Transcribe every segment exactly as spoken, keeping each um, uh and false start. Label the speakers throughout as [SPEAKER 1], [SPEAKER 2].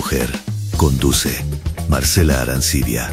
[SPEAKER 1] mujer. Conduce Marcela Arancibia.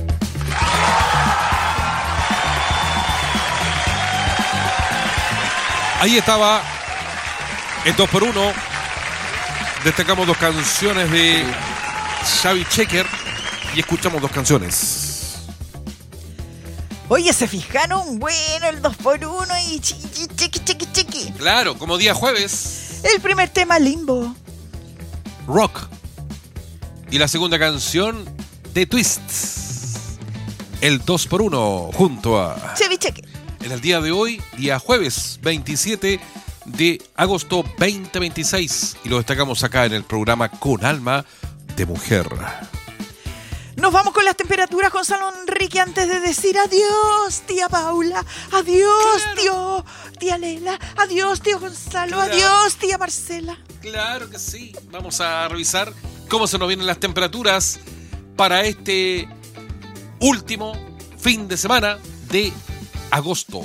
[SPEAKER 2] Ahí estaba el dos por uno. Destacamos dos canciones de Xavi Checker y escuchamos dos canciones.
[SPEAKER 3] Oye, ¿se fijaron? Bueno, el dos por uno y chiqui, chiqui, chiqui, chiqui.
[SPEAKER 2] Claro, como día jueves.
[SPEAKER 3] El primer tema, Limbo.
[SPEAKER 2] Rock. Y la segunda canción, The Twists. El dos por uno junto a
[SPEAKER 3] Xavi Checker.
[SPEAKER 2] En el día de hoy, día jueves veintisiete de agosto veinte veintiséis. Y lo destacamos acá en el programa Con Alma de Mujer.
[SPEAKER 3] Nos vamos con las temperaturas, Gonzalo Enrique, antes de decir adiós, tía Paula, adiós, claro. tío, tía Lela, adiós, tío Gonzalo, claro. adiós, tía Marcela.
[SPEAKER 2] Claro que sí. Vamos a revisar cómo se nos vienen las temperaturas para este último fin de semana de agosto.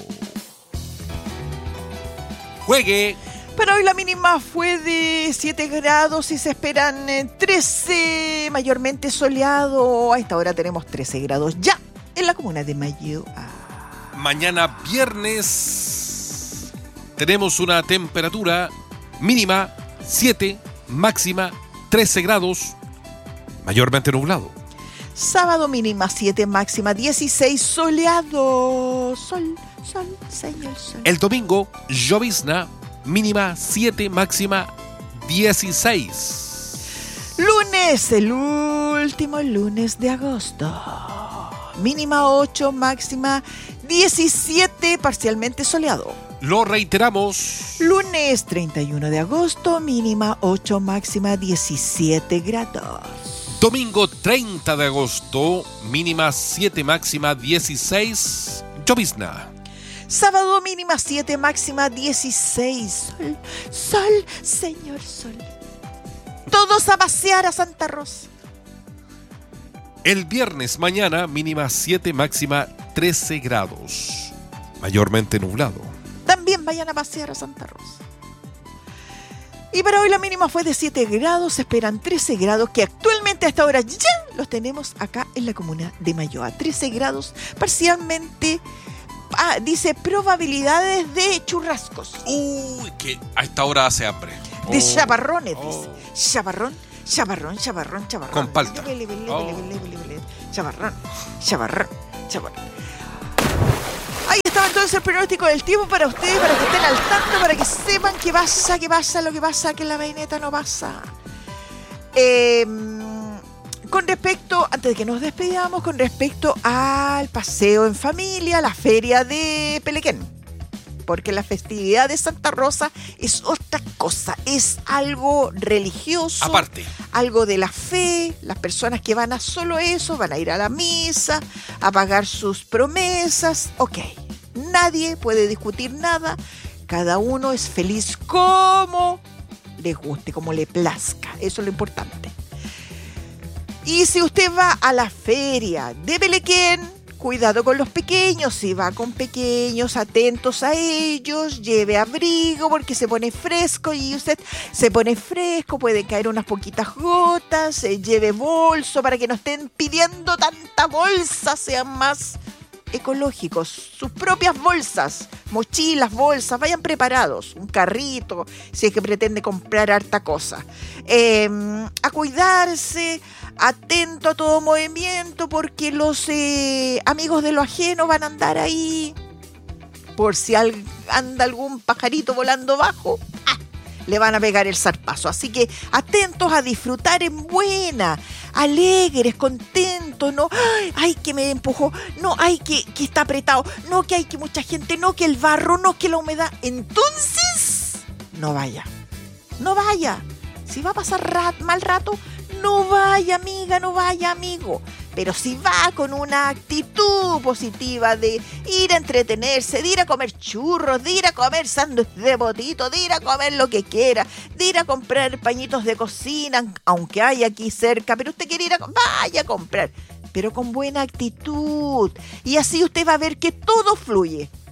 [SPEAKER 2] Juegue.
[SPEAKER 3] Para hoy la mínima fue de siete grados y se esperan trece, mayormente soleado. A esta hora tenemos trece grados ya en la comuna de Mayo. Ah.
[SPEAKER 2] Mañana viernes tenemos una temperatura mínima siete, máxima trece grados, mayormente nublado.
[SPEAKER 3] Sábado mínima siete, máxima dieciséis, soleado. Sol, sol, señor sol.
[SPEAKER 2] El domingo, llovizna, mínima siete, máxima dieciséis.
[SPEAKER 3] Lunes, el último lunes de agosto. Mínima ocho, máxima diecisiete, parcialmente soleado.
[SPEAKER 2] Lo reiteramos.
[SPEAKER 3] Lunes treinta y uno de agosto, mínima ocho, máxima diecisiete grados.
[SPEAKER 2] Domingo treinta de agosto, mínima siete, máxima dieciséis, llovizna.
[SPEAKER 3] Sábado mínima siete, máxima dieciséis. Sol, sol, señor sol. Todos a pasear a Santa Rosa.
[SPEAKER 2] El viernes mañana mínima siete, máxima trece grados, mayormente nublado.
[SPEAKER 3] También vayan a pasear a Santa Rosa. Y para hoy la mínima fue de siete grados, se esperan trece grados, que actualmente a esta hora ya los tenemos acá en la comuna de Mayoa. trece grados, parcialmente, ah, dice probabilidades de churrascos.
[SPEAKER 2] Uy, que a esta hora hace hambre.
[SPEAKER 3] De
[SPEAKER 2] oh,
[SPEAKER 3] chaparrones,
[SPEAKER 2] oh.
[SPEAKER 3] dice. Chaparrón, chaparrón, chaparrón, chaparrón.
[SPEAKER 2] Con palta.
[SPEAKER 3] Lele, lele,
[SPEAKER 2] Oh.
[SPEAKER 3] lele, lele, lele, lele. Chaparrón, chaparrón, chaparrón. Ahí estaba entonces el pronóstico del tiempo para ustedes, para que estén al tanto, para que sepan qué pasa, qué pasa, lo que pasa, que en la vaineta no pasa. Eh, con respecto, antes de que nos despidamos, con respecto al paseo en familia, la feria de Pelequén. Porque la festividad de Santa Rosa es otra cosa, es algo religioso.
[SPEAKER 2] Aparte.
[SPEAKER 3] Algo de la fe. Las personas que van a solo eso, van a ir a la misa, a pagar sus promesas. Ok, nadie puede discutir nada. Cada uno es feliz como les guste, como le plazca. Eso es lo importante. Y si usted va a la feria de Pelequén, cuidado con los pequeños, si va con pequeños, atentos a ellos, lleve abrigo porque se pone fresco y usted se pone fresco, pueden caer unas poquitas gotas, eh, lleve bolso para que no estén pidiendo tanta bolsa, sean más ecológicos, sus propias bolsas, mochilas, bolsas, vayan preparados, un carrito, si es que pretende comprar harta cosa. Eh, a cuidarse, atento a todo movimiento, porque los eh, amigos de lo ajeno van a andar ahí, por si al, anda algún pajarito volando bajo, ¡ah!, le van a pegar el zarpazo. Así que atentos a disfrutar en buena, alegres, contentos, no, ay, ay, que me empujó, no, ay, que, que está apretado, no, que hay que mucha gente, no, que el barro, no, que la humedad. Entonces, no vaya, no vaya. Si va a pasar rat, mal rato, no vaya, amiga, no vaya, amigo. Pero si va con una actitud positiva de ir a entretenerse, de ir a comer churros, de ir a comer sándwiches de botito, de ir a comer lo que quiera, de ir a comprar pañitos de cocina, aunque hay aquí cerca, pero usted quiere ir a... vaya a comprar, pero con buena actitud. Y así usted va a ver que todo fluye,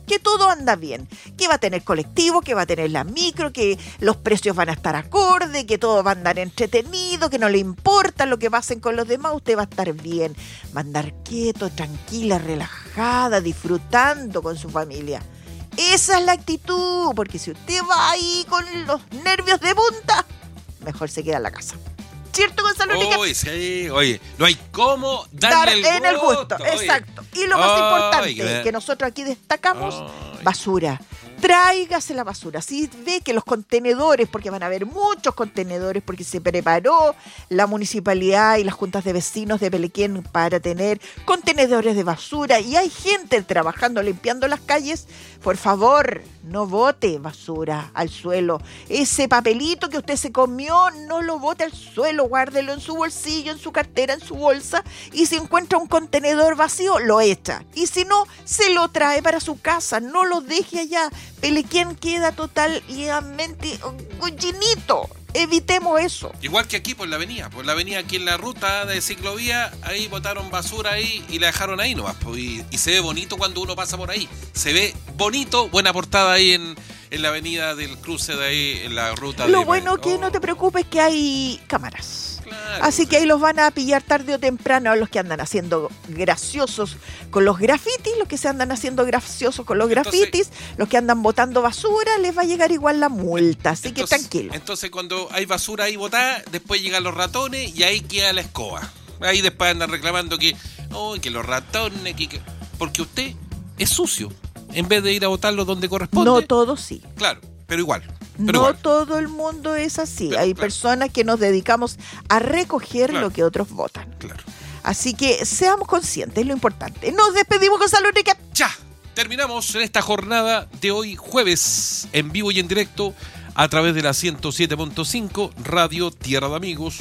[SPEAKER 3] que todo anda bien, que va a tener colectivo, que va a tener la micro, que los precios van a estar acorde, que todo va a andar entretenido, que no le importa lo que pasen con los demás, usted va a estar bien, va a andar quieto, tranquila, relajada, disfrutando con su familia. Esa es la actitud, porque si usted va ahí con los nervios de punta, mejor se queda en la casa. ¿Cierto, Gonzalo Enrique?
[SPEAKER 2] Oye, sí, oye, no hay cómo
[SPEAKER 3] Dar
[SPEAKER 2] darle
[SPEAKER 3] en el
[SPEAKER 2] gusto.
[SPEAKER 3] gusto,
[SPEAKER 2] Oye.
[SPEAKER 3] exacto. Y lo más
[SPEAKER 2] Ay,
[SPEAKER 3] importante,
[SPEAKER 2] que-
[SPEAKER 3] que nosotros aquí destacamos,
[SPEAKER 2] Ay.
[SPEAKER 3] basura. Tráigase la basura. Si ve que los contenedores, porque van a haber muchos contenedores, porque se preparó la municipalidad y las juntas de vecinos de Pelequén para tener contenedores de basura y hay gente trabajando limpiando las calles, por favor, no bote basura al suelo. Ese papelito que usted se comió, no lo bote al suelo, guárdelo en su bolsillo, en su cartera, en su bolsa, y si encuentra un contenedor vacío, lo echa. Y si no, se lo trae para su casa, no lo deje allá. Pelequén queda totalmente cochinito. Evitemos eso.
[SPEAKER 2] Igual que aquí por la avenida, por la avenida aquí en la ruta de ciclovía, ahí botaron basura ahí y la dejaron ahí nomás. Pues, y, y se ve bonito cuando uno pasa por ahí. Se ve bonito, buena portada ahí en, en la avenida del cruce de ahí, en la ruta de...
[SPEAKER 3] Lo bueno que
[SPEAKER 2] oh,
[SPEAKER 3] no te preocupes que hay cámaras.
[SPEAKER 2] claro,
[SPEAKER 3] Así que ahí los van a pillar tarde o temprano a los que andan haciendo graciosos con los grafitis, los que se andan haciendo graciosos con los
[SPEAKER 2] Entonces-
[SPEAKER 3] grafitis, los que andan botando basura, les va a llegar igual la multa, así que
[SPEAKER 2] Entonces-
[SPEAKER 3] tranquilo.
[SPEAKER 2] Entonces cuando hay basura ahí botada, después llegan los ratones y ahí queda la escoba. Ahí después andan reclamando que, oh, que los ratones, que, que- porque usted es sucio. En vez de ir a botarlo donde corresponde.
[SPEAKER 3] No todos sí.
[SPEAKER 2] Claro, pero igual. Pero
[SPEAKER 3] No
[SPEAKER 2] igual.
[SPEAKER 3] todo el mundo es así.
[SPEAKER 2] Pero,
[SPEAKER 3] hay
[SPEAKER 2] claro.
[SPEAKER 3] personas que nos dedicamos a recoger
[SPEAKER 2] Claro.
[SPEAKER 3] lo que otros votan.
[SPEAKER 2] Claro.
[SPEAKER 3] Así que seamos conscientes, es lo importante. Nos despedimos, Gonzalo Enrique.
[SPEAKER 2] Ya, terminamos en esta jornada de hoy jueves, en vivo y en directo, a través de la ciento siete punto cinco Radio Tierra de Amigos.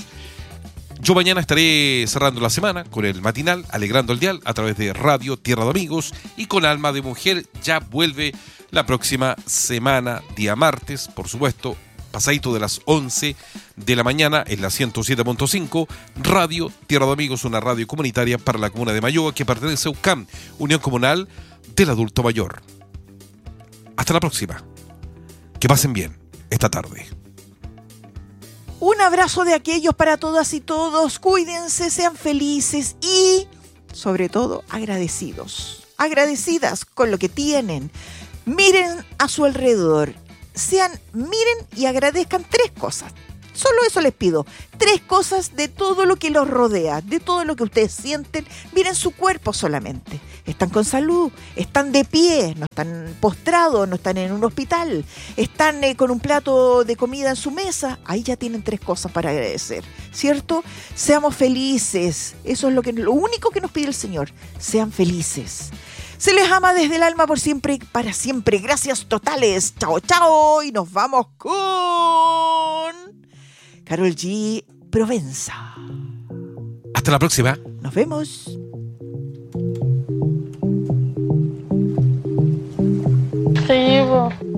[SPEAKER 2] Yo mañana estaré cerrando la semana con el matinal, alegrando el dial, a través de Radio Tierra de Amigos, y con Alma de Mujer ya vuelve la próxima semana, día martes, por supuesto, pasadito de las once de la mañana en la ciento siete punto cinco Radio Tierra de Amigos, una radio comunitaria para la comuna de Mayoa que pertenece a U C A M, Unión Comunal del Adulto Mayor. Hasta la próxima. Que pasen bien esta tarde.
[SPEAKER 3] Un abrazo de aquellos para todas y todos. Cuídense, sean felices y, sobre todo, agradecidos. Agradecidas con lo que tienen. Miren a su alrededor. Sean, miren y agradezcan tres cosas. Solo eso les pido. Tres cosas de todo lo que los rodea, de todo lo que ustedes sienten. Miren su cuerpo solamente. Están con salud, están de pie, no están postrados, no están en un hospital, están eh, con un plato de comida en su mesa. Ahí ya tienen tres cosas para agradecer, ¿cierto? Seamos felices. Eso es lo que, lo único que nos pide el Señor. Sean felices. Se les ama desde el alma por siempre y para siempre. Gracias totales. Chao, chao. Y nos vamos con Karol G. Provenza.
[SPEAKER 2] Hasta la próxima.
[SPEAKER 3] Nos vemos.
[SPEAKER 4] Sí, bo.